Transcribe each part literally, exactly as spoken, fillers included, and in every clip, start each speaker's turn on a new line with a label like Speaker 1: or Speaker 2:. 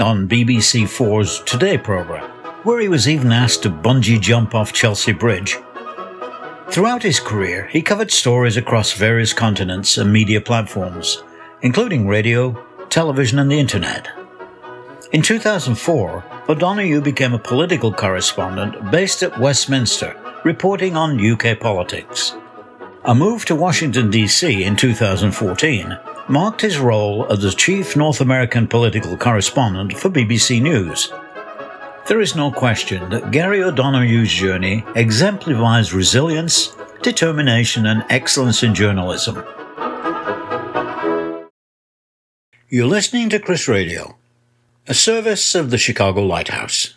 Speaker 1: on B B C four's Today programme, where he was even asked to bungee jump off Chelsea Bridge. Throughout his career, he covered stories across various continents and media platforms, including radio, television and the internet. In two thousand four, O'Donoghue became a political correspondent based at Westminster, reporting on U K politics. A move to Washington, D C in two thousand fourteen marked his role as the chief North American political correspondent for B B C News. There is no question that Gary O'Donoghue's journey exemplifies resilience, determination and excellence in journalism. You're listening to Chris Radio, a service of the Chicago Lighthouse.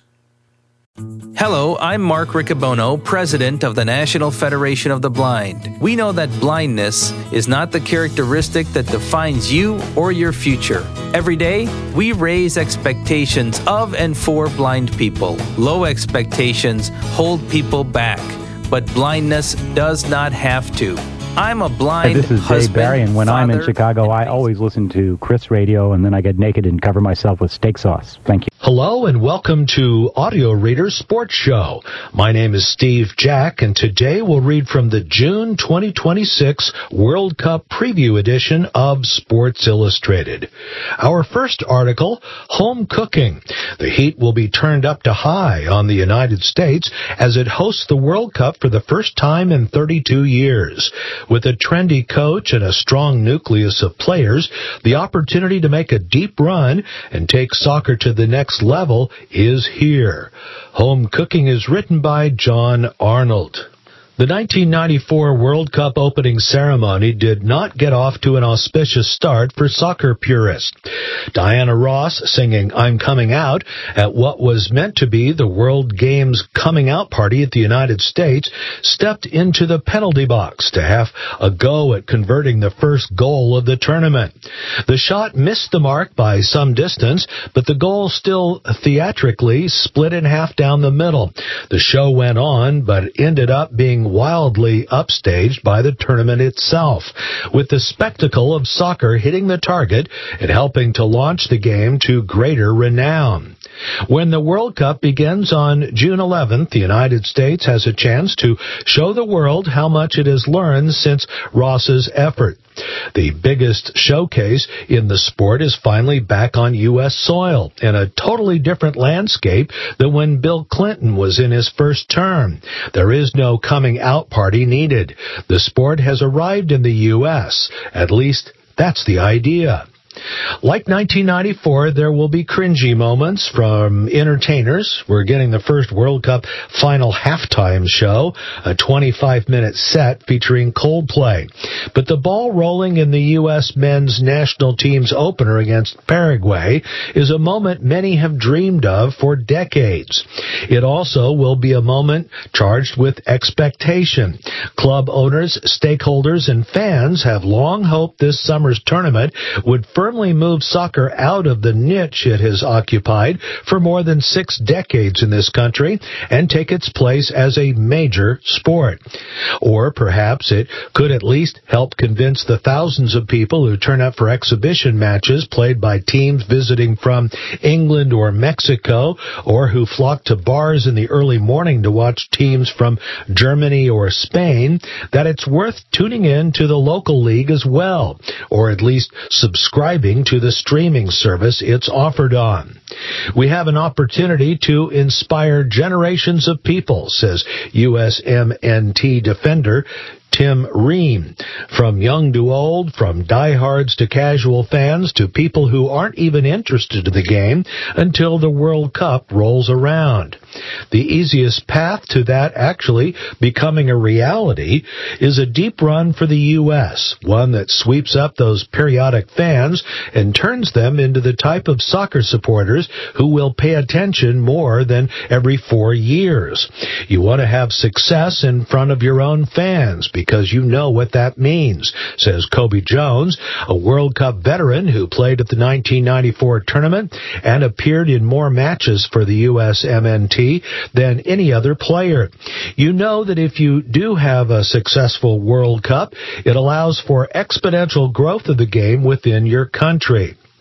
Speaker 2: Hello, I'm Mark Riccobono, President of the National Federation of the Blind. We know that blindness is not the characteristic that defines you or your future. Every day, we raise expectations of and for blind people. Low expectations hold people back, but blindness does not have to. I'm a blind
Speaker 3: Hey, this is
Speaker 2: husband,
Speaker 3: Jay Barry, and when I'm in
Speaker 2: father,
Speaker 3: Chicago, I always listen to Chris Radio, and then I get naked and cover myself with steak sauce. Thank you.
Speaker 4: Hello and welcome to Audio Reader's Sports Show. My name is Steve Jack, and today we'll read from the June twenty twenty-six World Cup Preview Edition of Sports Illustrated. Our first article, Home Cooking. The heat will be turned up to high on the United States as it hosts the World Cup for the first time in thirty-two years. With a trendy coach and a strong nucleus of players, the opportunity to make a deep run and take soccer to the next level is here. Home Cooking is written by John Arnold. The nineteen ninety-four World Cup opening ceremony did not get off to an auspicious start for soccer purists. Diana Ross singing I'm Coming Out at what was meant to be the World Games coming out party at the United States stepped into the penalty box to have a go at converting the first goal of the tournament. The shot missed the mark by some distance, but the goal still theatrically split in half down the middle. The show went on, but ended up being wildly upstaged by the tournament itself, with the spectacle of soccer hitting the target and helping to launch the game to greater renown. When the World Cup begins on June eleventh, the United States has a chance to show the world how much it has learned since Ross's effort. The biggest showcase in the sport is finally back on U S soil in a totally different landscape than when Bill Clinton was in his first term. There is no coming out party needed. The sport has arrived in the U S. At least that's the idea. Like nineteen ninety-four, there will be cringy moments from entertainers. We're getting the first World Cup final halftime show, a twenty-five minute set featuring Coldplay. But the ball rolling in the U S men's national team's opener against Paraguay is a moment many have dreamed of for decades. It also will be a moment charged with expectation. Club owners, stakeholders, and fans have long hoped this summer's tournament would firmly move soccer out of the niche it has occupied for more than six decades in this country and take its place as a major sport. Or perhaps it could at least help convince the thousands of people who turn up for exhibition matches played by teams visiting from England or Mexico, or who flock to bars in the early morning to watch teams from Germany or Spain, that it's worth tuning in to the local league as well, or at least subscribing to the streaming service it's offered on. We have an opportunity to inspire generations of people, says U S M N T defender Tim Ream. From young to old, from diehards to casual fans to people who aren't even interested in the game until the World Cup rolls around. The easiest path to that actually becoming a reality is a deep run for the U S, one that sweeps up those periodic fans and turns them into the type of soccer supporters who will pay attention more than every four years. You want to have success in front of your own fans because you know what that means, says Kobe Jones, a World Cup veteran who played at the nineteen ninety-four tournament and appeared in more matches for the U S M N T than any other player. You know that if you do have a successful World Cup, it allows for exponential growth of the game within your country.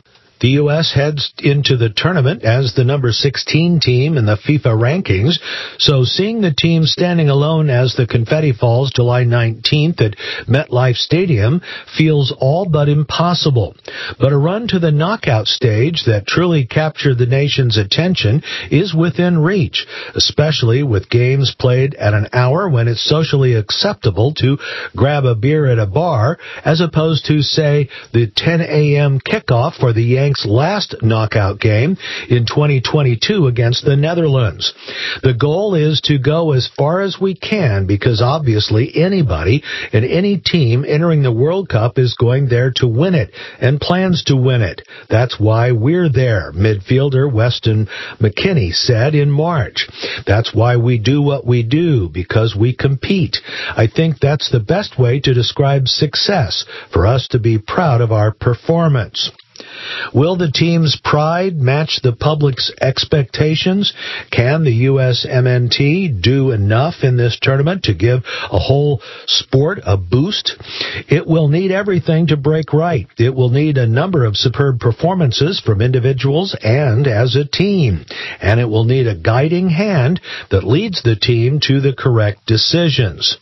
Speaker 4: The U S heads into the tournament as the number sixteen team in the FIFA rankings, so seeing the team standing alone as the confetti falls July nineteenth at MetLife Stadium feels all but impossible. But a run to the knockout stage that truly captured the nation's attention is within reach, especially with games played at an hour when it's socially acceptable to grab a beer at a bar, as opposed to, say, the ten a.m. kickoff for the Yanks' last knockout game in twenty twenty-two against the Netherlands. The goal is to go as far as we can because obviously anybody and any team entering the World Cup is going there to win it and plans to win it. That's why we're there, midfielder Weston McKennie said in March. That's why we do what we do, because we compete. I think that's the best way to describe success, for us to be proud of our performance. Will the team's pride match the public's expectations? Can the U S M N T do enough in this tournament to give a whole sport a boost? It will need everything to break right. It will need a number of superb performances from individuals and as a team. And it will need a guiding hand that leads the team to the correct decisions.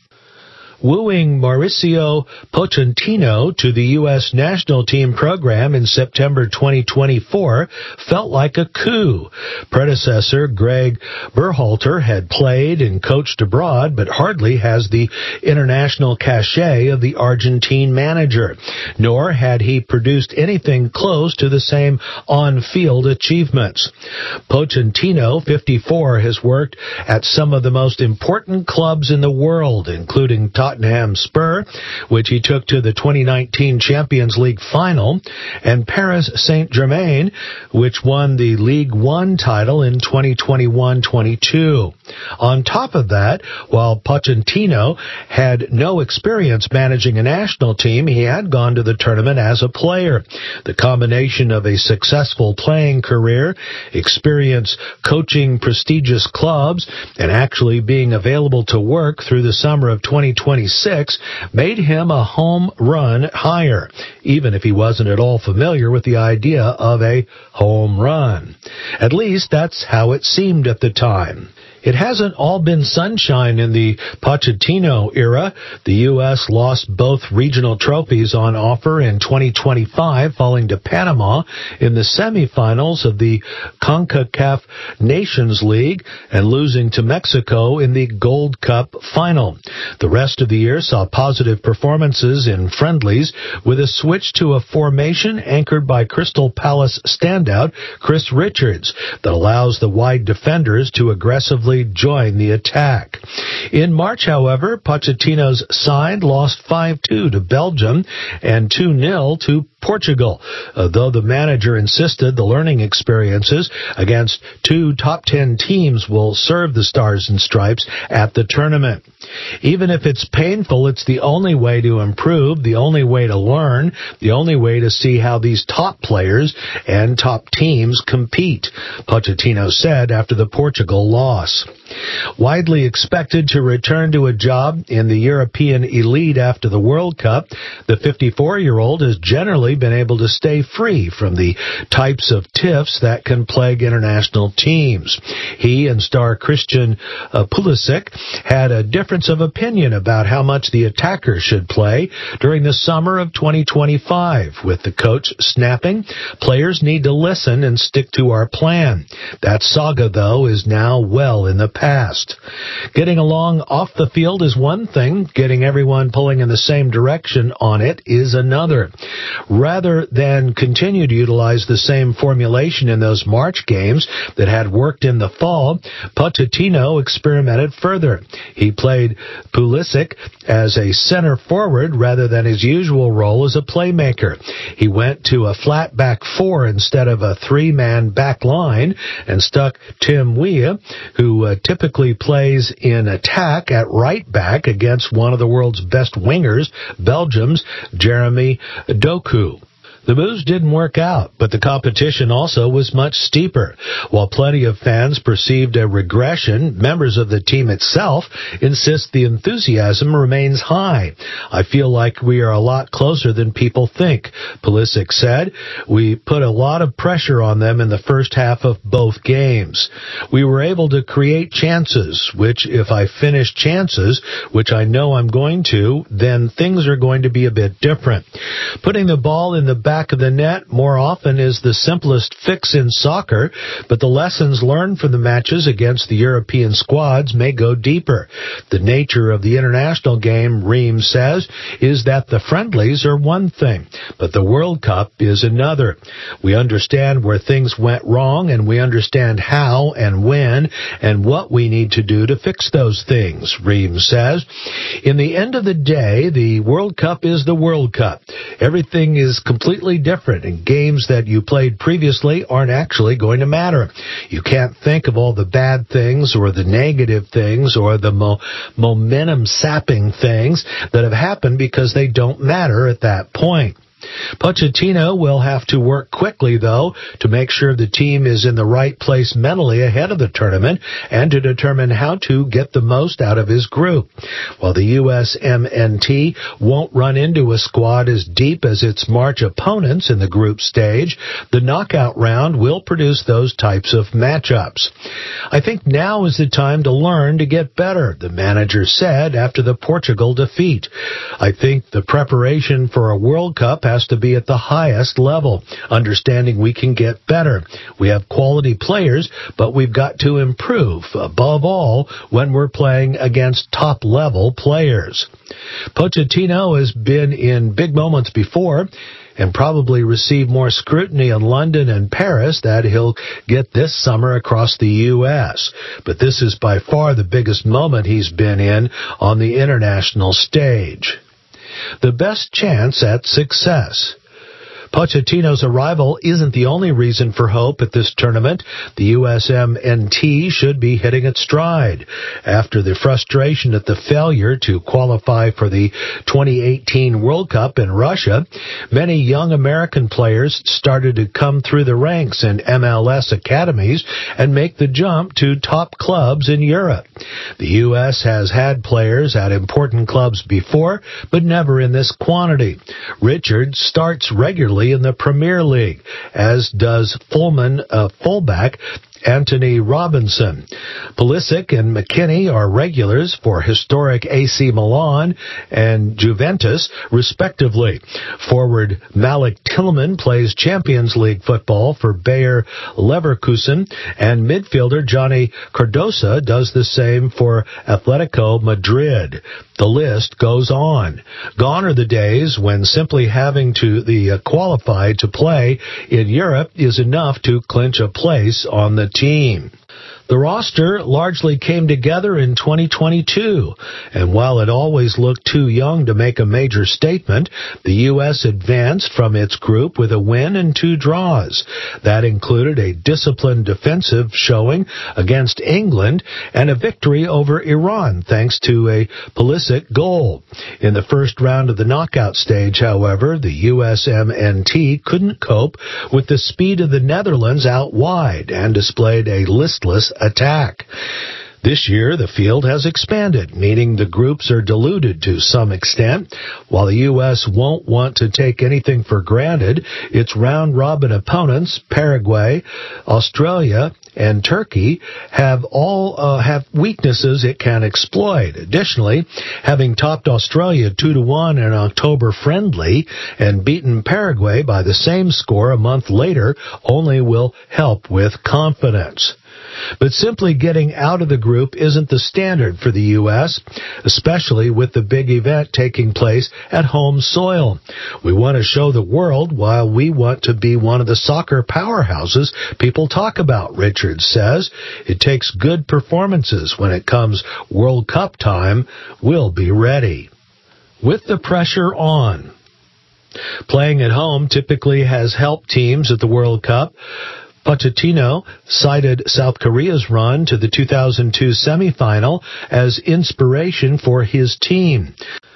Speaker 4: Wooing Mauricio Pochettino to the U S national team program in September twenty twenty-four felt like a coup. Predecessor Greg Berhalter had played and coached abroad, but hardly has the international cachet of the Argentine manager, nor had he produced anything close to the same on-field achievements. Pochettino, fifty-four, has worked at some of the most important clubs in the world, including Tottenham Tottenham Spur, which he took to the twenty nineteen Champions League final, and Paris Saint-Germain, which won the League One title in twenty twenty-one twenty-two. On top of that, while Pochettino had no experience managing a national team, he had gone to the tournament as a player. The combination of a successful playing career, experience coaching prestigious clubs, and actually being available to work through the summer of twenty twenty-six made him a home run hire, even if he wasn't at all familiar with the idea of a home run. At least that's how it seemed at the time. It hasn't all been sunshine in the Pochettino era. The U S lost both regional trophies on offer in twenty twenty-five, falling to Panama in the semifinals of the CONCACAF Nations League and losing to Mexico in the Gold Cup final. The rest of the year saw positive performances in friendlies with a switch to a formation anchored by Crystal Palace standout Chris Richards that allows the wide defenders to aggressively join the attack. In March, however, Pochettino's side lost five two to Belgium and two nil to Portugal, uh, though the manager insisted the learning experiences against two top ten teams will serve the Stars and Stripes at the tournament. Even if it's painful, it's the only way to improve, the only way to learn, the only way to see how these top players and top teams compete, Pochettino said after the Portugal loss. Widely expected to return to a job in the European elite after the World Cup, the fifty-four-year-old has generally been able to stay free from the types of tiffs that can plague international teams. He and star Christian uh, Pulisic had a difference of opinion about how much the attacker should play during the summer of twenty twenty-five, with the coach snapping, "Players need to listen and stick to our plan." That saga, though, is now well in the past. Getting along off the field is one thing. Getting everyone pulling in the same direction on it is another. Rather than continue to utilize the same formulation in those March games that had worked in the fall, Pochettino experimented further. He played Pulisic as a center forward rather than his usual role as a playmaker. He went to a flat back four instead of a three-man back line and stuck Tim Weah, who uh, typically plays in attack, at right back against one of the world's best wingers, Belgium's Jeremy Doku. The moves didn't work out, but the competition also was much steeper. While plenty of fans perceived a regression, members of the team itself insist the enthusiasm remains high. I feel like we are a lot closer than people think, Pulisic said. We put a lot of pressure on them in the first half of both games. We were able to create chances, which if I finish chances, which I know I'm going to, then things are going to be a bit different. Putting the ball in the back back of the net more often is the simplest fix in soccer, but the lessons learned from the matches against the European squads may go deeper. The nature of the international game, Ream says, is that the friendlies are one thing, but the World Cup is another. We understand where things went wrong, and we understand how and when and what we need to do to fix those things, Ream says. In the end of the day, the World Cup is the World Cup. Everything is completely different, and games that you played previously aren't actually going to matter. You can't think of all the bad things or the negative things or the mo- momentum sapping things that have happened because they don't matter at that point. Pochettino will have to work quickly, though, to make sure the team is in the right place mentally ahead of the tournament and to determine how to get the most out of his group. While the U S M N T won't run into a squad as deep as its March opponents in the group stage, the knockout round will produce those types of matchups. I think now is the time to learn to get better, the manager said after the Portugal defeat. I think the preparation for a World Cup has to be at the highest level, understanding we can get better. We have quality players, but we've got to improve, above all, when we're playing against top-level players. Pochettino has been in big moments before and probably receive more scrutiny in London and Paris that he'll get this summer across the U S. But this is by far the biggest moment he's been in on the international stage. The best chance at success. Pochettino's arrival isn't the only reason for hope at this tournament. The U S M N T should be hitting its stride. After the frustration at the failure to qualify for the twenty eighteen World Cup in Russia, many young American players started to come through the ranks in M L S academies and make the jump to top clubs in Europe. The U S has had players at important clubs before, but never in this quantity. Richards starts regularly in the Premier League, as does Fulham uh, fullback Anthony Robinson. Pulisic and McKennie are regulars for historic A C Milan and Juventus, respectively. Forward Malik Tillman plays Champions League football for Bayer Leverkusen, and midfielder Johnny Cardoso does the same for Atletico Madrid. The list goes on. Gone are the days when simply having to the uh, qualified to play in Europe is enough to clinch a place on the team. The roster largely came together in twenty twenty-two, and while it always looked too young to make a major statement, the U S advanced from its group with a win and two draws. That included a disciplined defensive showing against England and a victory over Iran thanks to a Pulisic goal. In the first round of the knockout stage, however, the U S M N T couldn't cope with the speed of the Netherlands out wide and displayed a listless attack. This year, the field has expanded, meaning the groups are diluted to some extent. While the U S won't want to take anything for granted, its round-robin opponents, Paraguay, Australia, and Turkey, have all uh, have weaknesses it can exploit. Additionally, having topped Australia two to one in October friendly and beaten Paraguay by the same score a month later only will help with confidence. But simply getting out of the group isn't the standard for the U S, especially with the big event taking place at home soil. We want to show the world why we want to be one of the soccer powerhouses people talk about, Richards says. It takes good performances. When it comes World Cup time, we'll be ready. With the pressure on. Playing at home typically has helped teams at the World Cup. Pochettino cited South Korea's run to the two thousand two semifinal as inspiration for his team.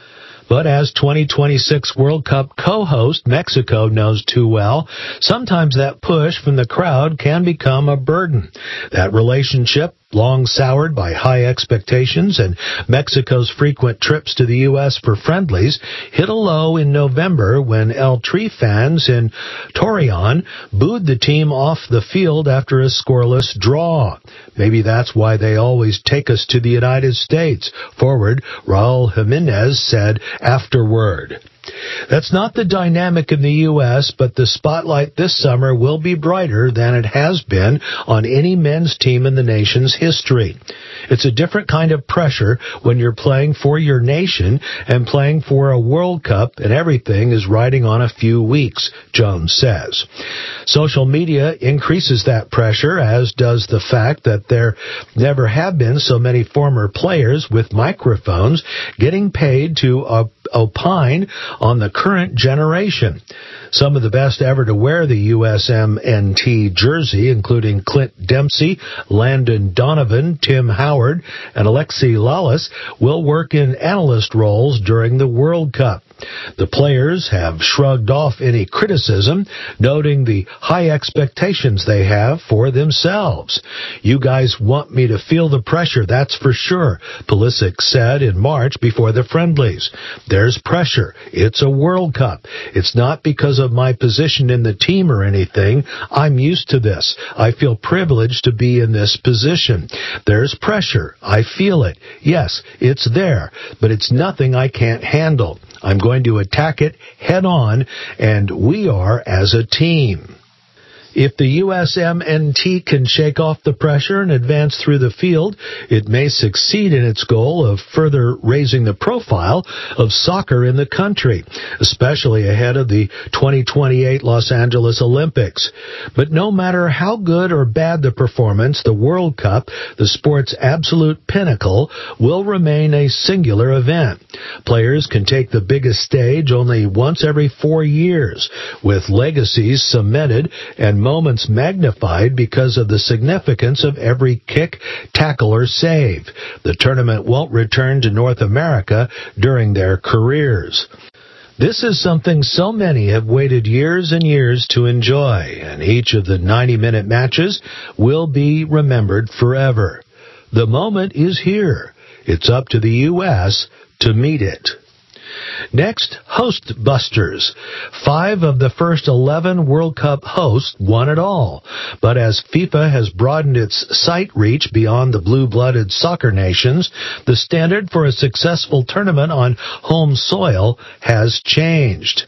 Speaker 4: But as twenty twenty-six World Cup co-host Mexico knows too well, sometimes that push from the crowd can become a burden. That relationship, long soured by high expectations and Mexico's frequent trips to the U S for friendlies, hit a low in November when El Tri fans in Torreon booed the team off the field after a scoreless draw. Maybe that's why they always take us to the United States, forward Raul Jimenez said afterward. That's not the dynamic in the U S, but the spotlight this summer will be brighter than it has been on any men's team in the nation's history. It's a different kind of pressure when you're playing for your nation and playing for a World Cup and everything is riding on a few weeks, Jones says. Social media increases that pressure, as does the fact that there never have been so many former players with microphones getting paid to uh, opine on the current generation. Some of the best ever to wear the U S M N T jersey, including Clint Dempsey, Landon Donovan, Tim Howard, and Alexi Lalas, will work in analyst roles during the World Cup. The players have shrugged off any criticism, noting the high expectations they have for themselves. You guys want me to feel the pressure, that's for sure, Pulisic said in March before the friendlies. There's pressure. It's a World Cup. It's not because of my position in the team or anything. I'm used to this. I feel privileged to be in this position. There's pressure. I feel it. Yes, it's there, but it's nothing I can't handle. I'm going to attack it head on, and we are as a team. If the U S M N T can shake off the pressure and advance through the field, it may succeed in its goal of further raising the profile of soccer in the country, especially ahead of the twenty twenty-eight Los Angeles Olympics. But no matter how good or bad the performance, the World Cup, the sport's absolute pinnacle, will remain a singular event. Players can take the biggest stage only once every four years, with legacies cemented and moments magnified because of the significance of every kick, tackle, or save. The tournament won't return to North America during their careers. This is something so many have waited years and years to enjoy, and each of the ninety-minute matches will be remembered forever. The moment is here. It's up to the U S to meet it. Next, Host Busters. Five of the first eleven World Cup hosts won it all. But as FIFA has broadened its sight reach beyond the blue-blooded soccer nations, the standard for a successful tournament on home soil has changed.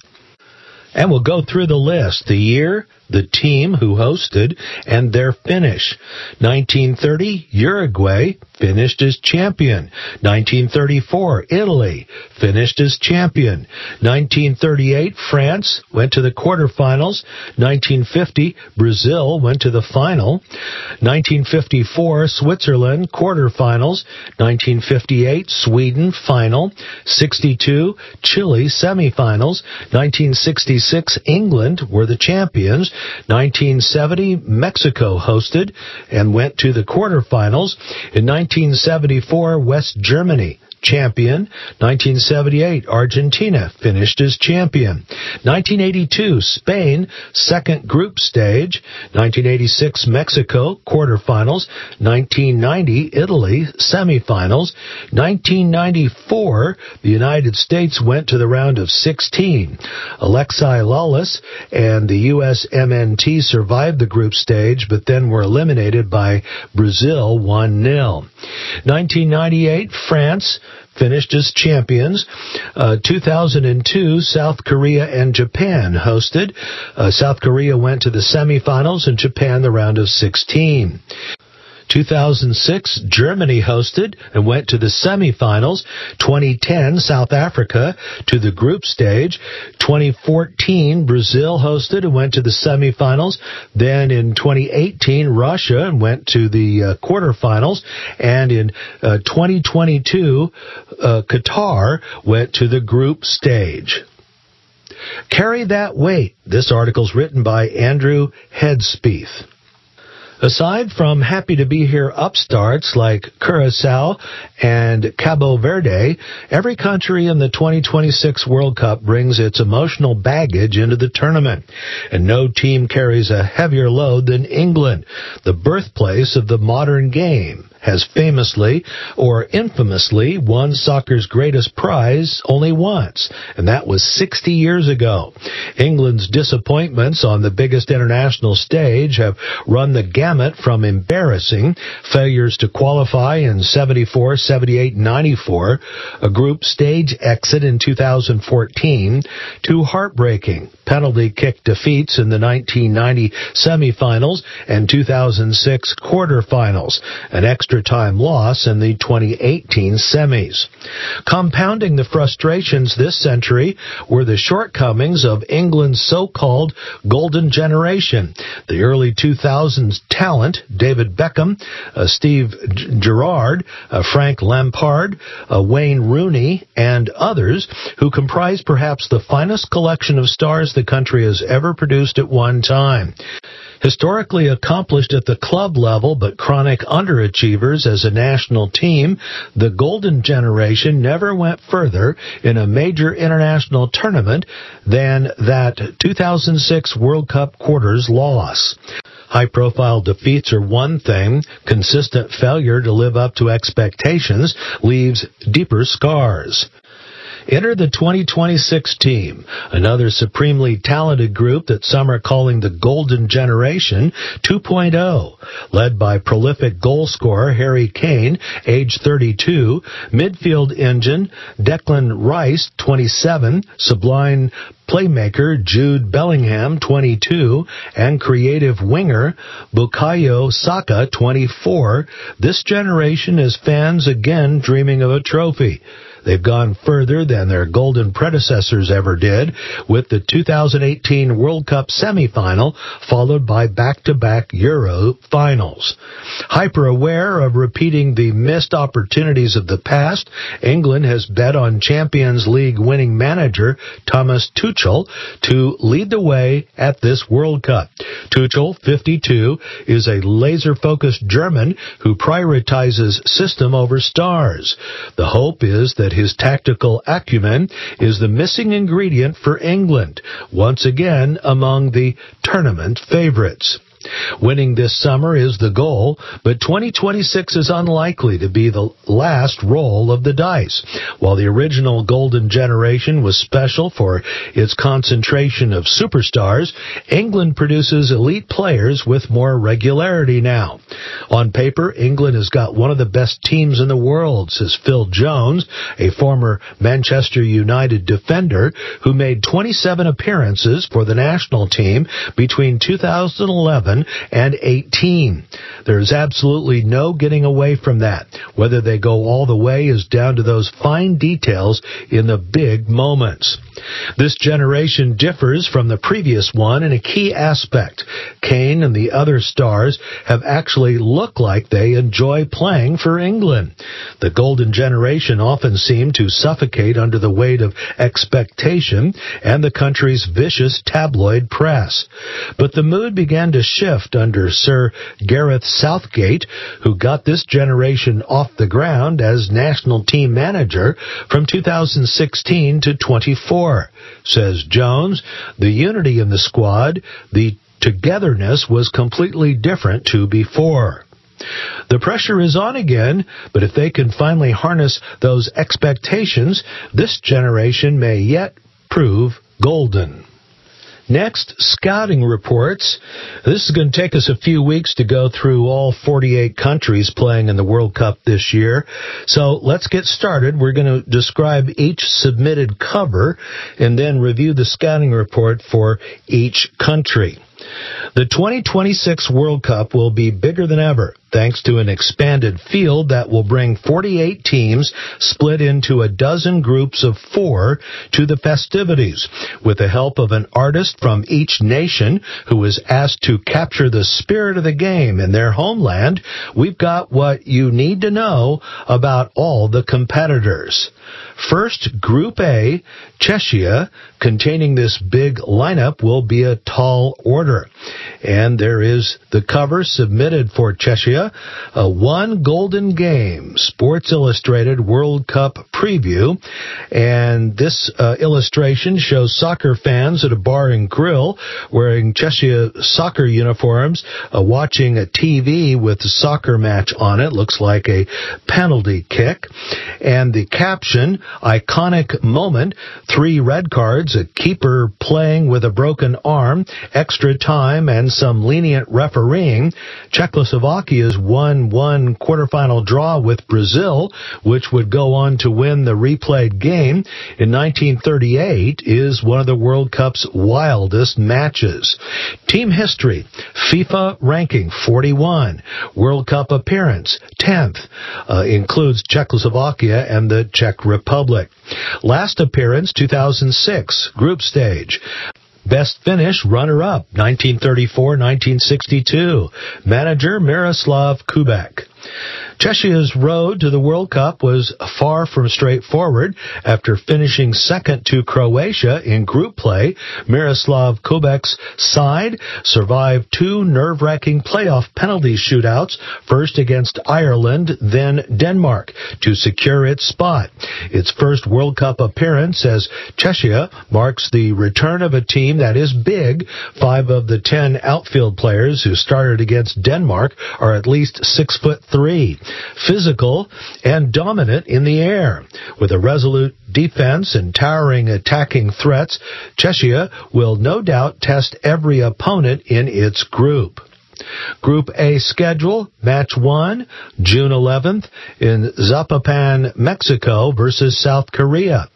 Speaker 4: And we'll go through the list. The year, the team who hosted, and their finish. nineteen thirty, Uruguay finished as champion. nineteen thirty-four, Italy finished as champion. nineteen thirty-eight, France went to the quarterfinals. nineteen fifty, Brazil went to the final. nineteen fifty-four, Switzerland quarterfinals. nineteen fifty-eight, Sweden final. sixty-two, Chile semifinals. nineteen sixty-six, England were the champions. nineteen seventy, Mexico hosted and went to the quarterfinals. In nineteen seventy-four, West Germany champion. nineteen seventy-eight, Argentina finished as champion. nineteen eighty-two, Spain, second group stage. nineteen eighty-six, Mexico, quarterfinals. nineteen ninety, Italy, semifinals. nineteen ninety-four, the United States went to the round of sixteen. Alexi Lalas and the U S M N T survived the group stage, but then were eliminated by Brazil one nil. nineteen ninety-eight, France finished as champions. Uh, two thousand two, South Korea and Japan hosted. Uh, South Korea went to the semifinals and Japan the round of sixteen. two thousand six, Germany hosted and went to the semifinals. twenty ten, South Africa to the group stage. twenty fourteen, Brazil hosted and went to the semifinals. Then in twenty eighteen, Russia and went to the uh, quarterfinals. And in uh, twenty twenty-two, uh, Qatar went to the group stage. Carry that weight. This article's written by Andrew Headspieth. Aside from happy-to-be-here upstarts like Curaçao and Cabo Verde, every country in the twenty twenty-six World Cup brings its emotional baggage into the tournament. And no team carries a heavier load than England, the birthplace of the modern game, has famously or infamously won soccer's greatest prize only once, and that was sixty years ago. England's disappointments on the biggest international stage have run the gamut from embarrassing failures to qualify in seventy-four, seventy-eight, ninety-four, a group stage exit in two thousand fourteen, to heartbreaking penalty kick defeats in the nineteen ninety semifinals and two thousand six quarterfinals, an extra time loss in the twenty eighteen semis. Compounding the frustrations this century were the shortcomings of England's so-called golden generation. The early two thousands talent, David Beckham, uh, Steve G- Gerrard, uh, Frank Lampard, uh, Wayne Rooney, and others, who comprise perhaps the finest collection of stars the country has ever produced at one time. Historically accomplished at the club level but chronic underachievers as a national team, the golden generation never went further in a major international tournament than that two thousand six World Cup quarters loss. High-profile defeats are one thing. Consistent failure to live up to expectations leaves deeper scars. Enter the twenty twenty-six team, another supremely talented group that some are calling the Golden Generation two point oh, led by prolific goal scorer Harry Kane, age thirty-two, midfield engine Declan Rice, twenty-seven, sublime playmaker Jude Bellingham, twenty-two, and creative winger Bukayo Saka, twenty-four. This generation is fans again dreaming of a trophy. They've gone further than their golden predecessors ever did, with the two thousand eighteen World Cup semifinal followed by back-to-back Euro finals. Hyper-aware of repeating the missed opportunities of the past, England has bet on Champions League winning manager Thomas Tuchel to lead the way at this World Cup. Tuchel, fifty-two, is a laser-focused German who prioritizes system over stars. The hope is that his tactical acumen is the missing ingredient for England, once again among the tournament favorites. Winning this summer is the goal, but twenty twenty-six is unlikely to be the last roll of the dice. While the original Golden Generation was special for its concentration of superstars, England produces elite players with more regularity now. On paper, England has got one of the best teams in the world, says Phil Jones, a former Manchester United defender who made twenty-seven appearances for the national team between two thousand eleven and eighteen. There's absolutely no getting away from that. Whether they go all the way is down to those fine details in the big moments. This generation differs from the previous one in a key aspect. Kane and the other stars have actually looked like they enjoy playing for England. The golden generation often seemed to suffocate under the weight of expectation and the country's vicious tabloid press. But the mood began to shift under Sir Gareth Southgate, who got this generation off the ground as national team manager from two thousand sixteen to twenty-four. Says Jones, the unity in the squad, the togetherness was completely different to before. The pressure is on again, but if they can finally harness those expectations, this generation may yet prove golden. Next, scouting reports. This is going to take us a few weeks to go through all forty-eight countries playing in the World Cup this year. So let's get started. We're going to describe each submitted cover and then review the scouting report for each country. The twenty twenty-six World Cup will be bigger than ever, thanks to an expanded field that will bring forty-eight teams split into a dozen groups of four to the festivities. With the help of an artist from each nation who is asked to capture the spirit of the game in their homeland, we've got what you need to know about all the competitors. First, Group A, Czechia, containing this big lineup, will be a tall order. And there is the cover submitted for Czechia, a One Golden Game, Sports Illustrated World Cup preview. And this uh, illustration shows soccer fans at a bar and grill wearing Czechia soccer uniforms, uh, watching a T V with a soccer match on it. Looks like a penalty kick. And the caption, iconic moment, three red cards, a keeper playing with a broken arm, extra time, and some lenient refereeing. Czechoslovakia's one one quarterfinal draw with Brazil, which would go on to win the replayed game in nineteen thirty-eight, is one of the World Cup's wildest matches. Team history, FIFA ranking forty-one, World Cup appearance tenth, uh, includes Czechoslovakia and the Czech Republic. Last appearance two thousand six, group stage. Best finish, runner-up, nineteen thirty-four nineteen sixty-two. Manager, Miroslav Kubek. Czechia's road to the World Cup was far from straightforward. After finishing second to Croatia in group play, Miroslav Kubek's side survived two nerve-wracking playoff penalty shootouts, first against Ireland, then Denmark, to secure its spot. Its first World Cup appearance as Czechia marks the return of a team that is big. Five of the ten outfield players who started against Denmark are at least six foot three. Physical and dominant in the air. With a resolute defense and towering attacking threats, Czechia will no doubt test every opponent in its group. Group A schedule, match one, June eleventh in Zapopan, Mexico versus South Korea.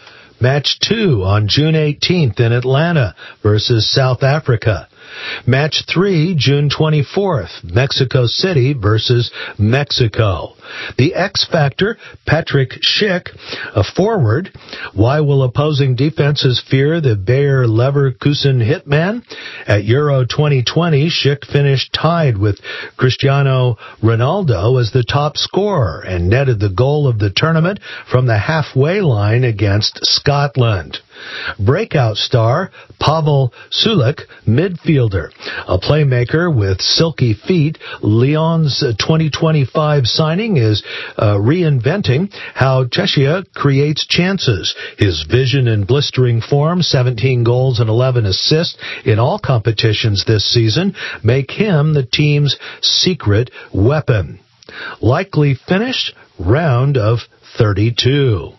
Speaker 4: Match two on June eighteenth in Atlanta versus South Africa. Match three, June twenty-fourth, Mexico City versus Mexico. The X Factor, Patrick Schick, a forward. Why will opposing defenses fear the Bayer Leverkusen hitman? At Euro twenty twenty, Schick finished tied with Cristiano Ronaldo as the top scorer and netted the goal of the tournament from the halfway line against Scotland. Breakout star, Pavel Sulik, midfielder. A playmaker with silky feet, Lyon's twenty twenty-five signing is uh, reinventing how Czechia creates chances. His vision and blistering form, seventeen goals and eleven assists in all competitions this season, make him the team's secret weapon. Likely finish, round of thirty-two.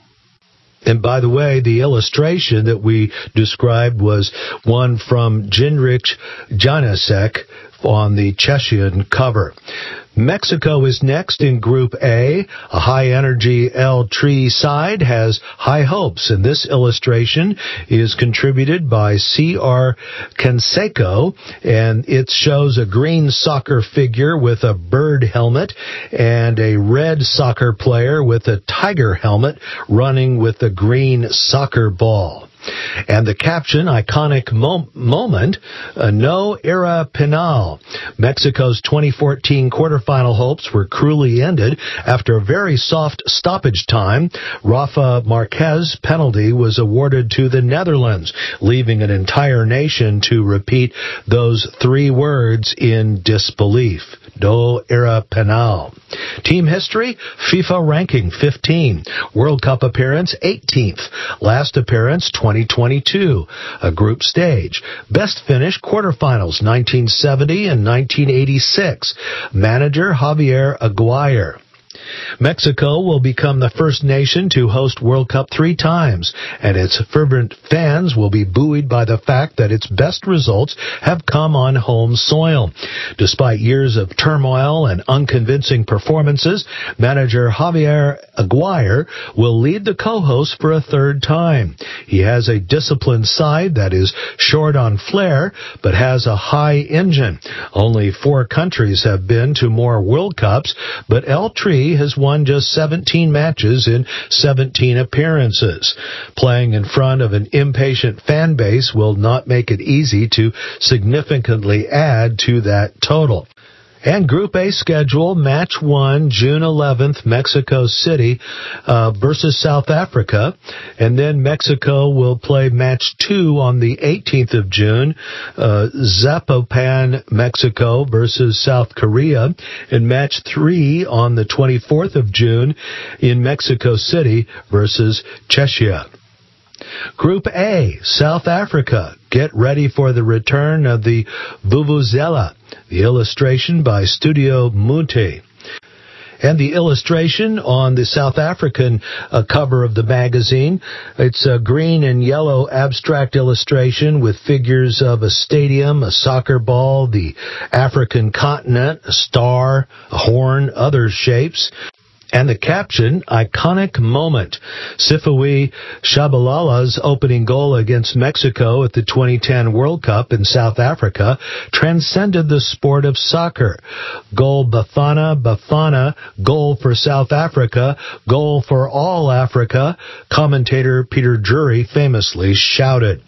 Speaker 4: And by the way, the illustration that we described was one from Jindřich Janásek on the Czechian cover. Mexico is next in Group A. A high-energy El Tri side has high hopes, and this illustration is contributed by C R Canseco, and it shows a green soccer figure with a bird helmet and a red soccer player with a tiger helmet running with a green soccer ball. And the caption, iconic mo- moment, uh, no era penal. Mexico's twenty fourteen quarterfinal hopes were cruelly ended after a very soft stoppage time. Rafa Marquez penalty was awarded to the Netherlands, leaving an entire nation to repeat those three words in disbelief. No era penal. Team history, FIFA ranking fifteen. World Cup appearance eighteenth. Last appearance twenty twenty-two. A group stage. Best finish quarterfinals nineteen seventy and nineteen eighty-six. Manager Javier Aguirre. Mexico will become the first nation to host World Cup three times, and its fervent fans will be buoyed by the fact that its best results have come on home soil. Despite years of turmoil and unconvincing performances, manager Javier Aguirre will lead the co-hosts for a third time. He has a disciplined side that is short on flair, but has a high engine. Only four countries have been to more World Cups, but El Tri has won just seventeen matches in seventeen appearances. Playing in front of an impatient fan base will not make it easy to significantly add to that total. And Group A schedule, Match one, June eleventh, Mexico City uh, versus South Africa. And then Mexico will play Match two on the eighteenth of June, uh, Zapopan, Mexico versus South Korea. And Match three on the twenty-fourth of June in Mexico City versus Czechia. Group A, South Africa. Get ready for the return of the Vuvuzela. The illustration by Studio Munte. And the illustration on the South African uh, cover of the magazine, it's a green and yellow abstract illustration with figures of a stadium, a soccer ball, the African continent, a star, a horn, other shapes. And the caption, iconic moment. Sifawi Shabalala's opening goal against Mexico at the twenty ten World Cup in South Africa transcended the sport of soccer. Goal Bafana, Bafana, goal for South Africa, goal for all Africa, commentator Peter Drury famously shouted.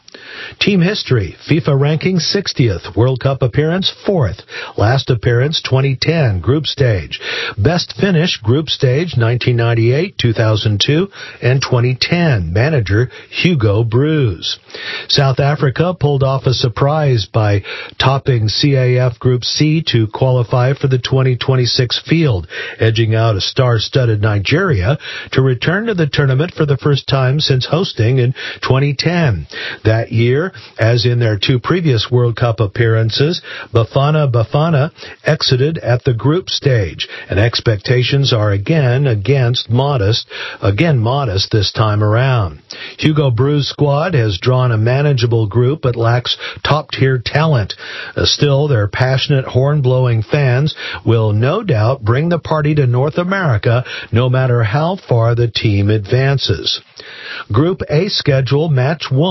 Speaker 4: Team history, FIFA ranking sixtieth, World Cup appearance fourth, last appearance twenty ten, group stage. Best finish, group stage nineteen ninety-eight, two thousand two, and twenty ten, manager Hugo Broos. South Africa pulled off a surprise by topping C A F Group C to qualify for the twenty twenty-six field, edging out a star-studded Nigeria to return to the tournament for the first time since hosting in twenty ten. That year, as in their two previous World Cup appearances, Bafana Bafana exited at the group stage, and expectations are again against modest, again modest this time around. Hugo Broos' squad has drawn a manageable group but lacks top-tier talent. Uh, still, their passionate horn-blowing fans will no doubt bring the party to North America no matter how far the team advances. Group A schedule, Match one.